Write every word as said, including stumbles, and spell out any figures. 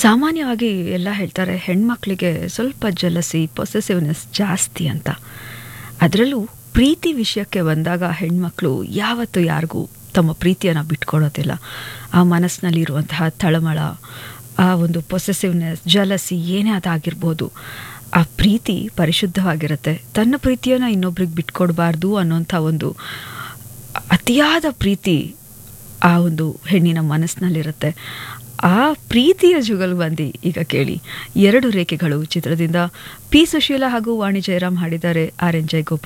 ಸಾಮಾನ್ಯವಾಗಿ ಎಲ್ಲ ಹೇಳ್ತಾರೆ ಹೆಣ್ಮಕ್ಳಿಗೆ ಸ್ವಲ್ಪ ಜಲಸಿ ಪೊಸೆಸಿವ್ನೆಸ್ ಜಾಸ್ತಿ ಅಂತ. ಅದರಲ್ಲೂ ಪ್ರೀತಿ ವಿಷಯಕ್ಕೆ ಬಂದಾಗ ಹೆಣ್ಮಕ್ಳು ಯಾವತ್ತೂ ಯಾರಿಗೂ ತಮ್ಮ ಪ್ರೀತಿಯನ್ನು ಬಿಟ್ಕೊಡೋದಿಲ್ಲ. ಆ ಮನಸ್ಸಿನಲ್ಲಿರುವಂತಹ ತಳಮಳ, ಆ ಒಂದು ಪೊಸೆಸಿವ್ನೆಸ್, ಜಲಸಿ ಏನೇ ಅದಾಗಿರ್ಬೋದು, ಆ ಪ್ರೀತಿ ಪರಿಶುದ್ಧವಾಗಿರುತ್ತೆ. ತನ್ನ ಪ್ರೀತಿಯನ್ನು ಇನ್ನೊಬ್ರಿಗೆ ಬಿಟ್ಕೊಡ್ಬಾರ್ದು ಅನ್ನೋಂಥ ಒಂದು ಅತಿಯಾದ ಪ್ರೀತಿ ಆ ಒಂದು ಹೆಣ್ಣಿನ ಮನಸ್ಸಿನಲ್ಲಿರುತ್ತೆ. ಆ ಪ್ರೀತಿಯ ಜುಗಲ್ಬಂದಿ ಈಗ ಕೇಳಿ. ಎರಡು ರೇಖೆಗಳು ಚಿತ್ರದಿಂದ ಪಿ ಸುಶೀಲಾ ಹಾಗೂ ವಾಣಿ ಜಯರಾಮ್ ಹಾಡಿದ್ದಾರೆ. R N Jayagopal